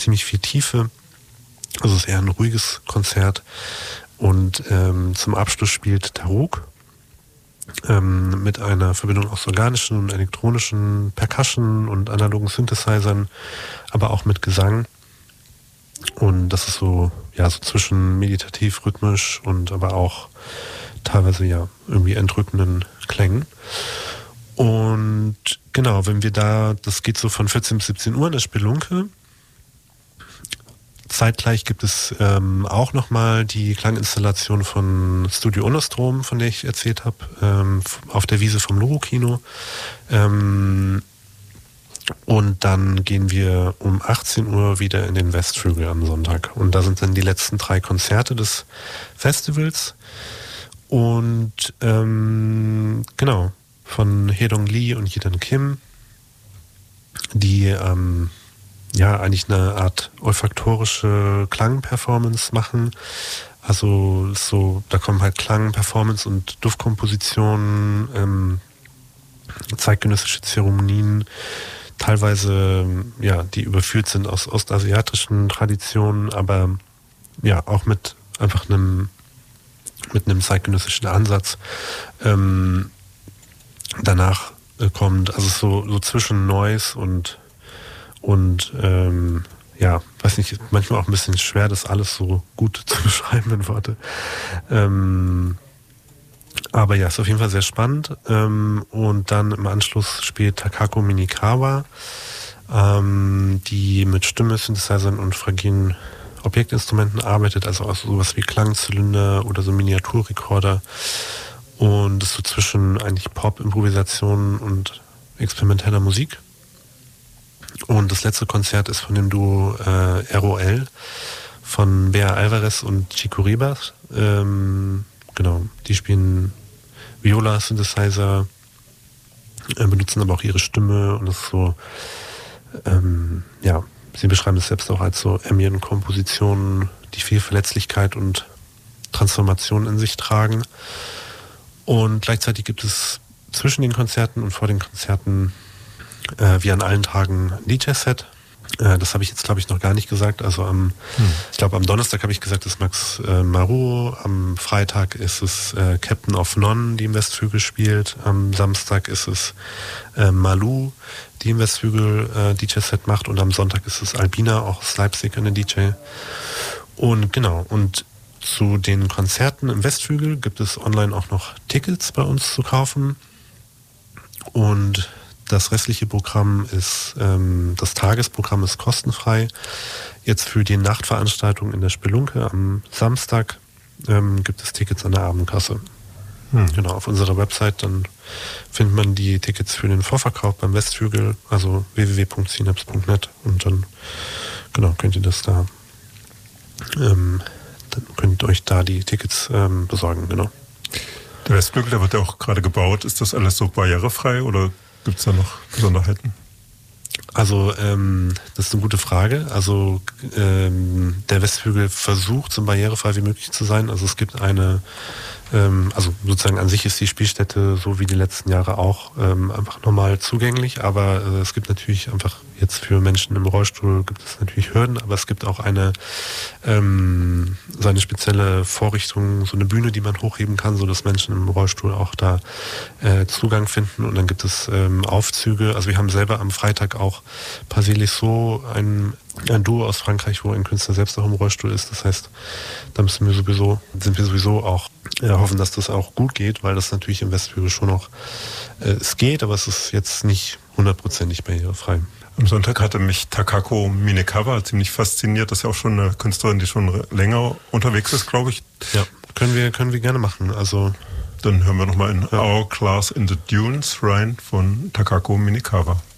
ziemlich viel Tiefe. Also es ist eher ein ruhiges Konzert. Und zum Abschluss spielt Taruk mit einer Verbindung aus organischen und elektronischen Percussion und analogen Synthesizern, aber auch mit Gesang. Und das ist so zwischen meditativ, rhythmisch und aber auch teilweise irgendwie entrückenden Klängen. Und genau, wenn wir das geht so von 14 bis 17 Uhr in der Spelunke. Zeitgleich gibt es auch nochmal die Klanginstallation von Studio Unostrom, von der ich erzählt habe, auf der Wiese vom Loro-Kino. Und dann gehen wir um 18 Uhr wieder in den Westflügel am Sonntag. Und da sind dann die letzten 3 Konzerte des Festivals. Und genau, von Hae-Dong Lee und Yi-Dan Kim, die eigentlich eine Art olfaktorische Klangperformance machen. Also da kommen halt Klang, Performance und Duftkompositionen, zeitgenössische Zeremonien, teilweise die überführt sind aus ostasiatischen Traditionen, aber auch mit einfach einem zeitgenössischen Ansatz. Danach kommt also so zwischen Noise und weiß nicht, manchmal auch ein bisschen schwer, das alles so gut zu beschreiben in Worte. Aber ist auf jeden Fall sehr spannend. Und dann im Anschluss spielt Takako Minikawa, die mit Stimme, Synthesizern und fragilen Objektinstrumenten arbeitet, also auch sowas wie Klangzylinder oder so Miniaturrekorder. Und das so zwischen eigentlich Pop, Improvisation und experimenteller Musik. Und das letzte Konzert ist von dem Duo ROL von Bea Alvarez und Chico Ribas. Genau, die spielen Viola, Synthesizer, benutzen aber auch ihre Stimme und das ist so, sie beschreiben es selbst auch als so Ambient-Kompositionen, die viel Verletzlichkeit und Transformation in sich tragen. Und gleichzeitig gibt es zwischen den Konzerten und vor den Konzerten wie an allen Tagen ein DJ-Set. Das habe ich jetzt, glaube ich, noch gar nicht gesagt. Also ich glaube, am Donnerstag habe ich gesagt, ist Max Maruo. Am Freitag ist es Captain of None, die im Westflügel spielt. Am Samstag ist es Malu, die im Westflügel DJ-Set macht. Und am Sonntag ist es Albina, auch aus Leipzig, eine DJ. Und genau, und zu den Konzerten im Westflügel gibt es online auch noch Tickets bei uns zu kaufen. Und das restliche Programm ist, das Tagesprogramm ist kostenfrei. Jetzt für die Nachtveranstaltung in der Spelunke am Samstag gibt es Tickets an der Abendkasse. Genau, auf unserer Website, dann findet man die Tickets für den Vorverkauf beim Westflügel, also www.synapse.net und dann könnt ihr das da, dann könnt ihr euch da die Tickets besorgen, genau. Der Westflügel, der wird ja auch gerade gebaut. Ist das alles so barrierefrei oder gibt es da noch Besonderheiten? Also das ist eine gute Frage. Also der Westflügel versucht, so barrierefrei wie möglich zu sein. Also es gibt also sozusagen an sich ist die Spielstätte so wie die letzten Jahre auch einfach normal zugänglich, aber es gibt natürlich einfach jetzt für Menschen im Rollstuhl gibt es natürlich Hürden, aber es gibt auch so eine spezielle Vorrichtung, so eine Bühne, die man hochheben kann, so dass Menschen im Rollstuhl auch da Zugang finden und dann gibt es Aufzüge. Also wir haben selber am Freitag auch Pasilis so ein Duo aus Frankreich, wo ein Künstler selbst auch im Rollstuhl ist. Das heißt, da sind wir sowieso auch hoffen, dass das auch gut geht, weil das natürlich im Westflügel schon noch es geht, aber es ist jetzt nicht 100% barrierefrei. Am Sonntag hatte mich Takako Minikawa ziemlich fasziniert. Das ist ja auch schon eine Künstlerin, die schon länger unterwegs ist, glaube ich. Ja, können wir gerne machen. Also dann hören wir nochmal in Our Class in the Dunes rein von Takako Minikawa.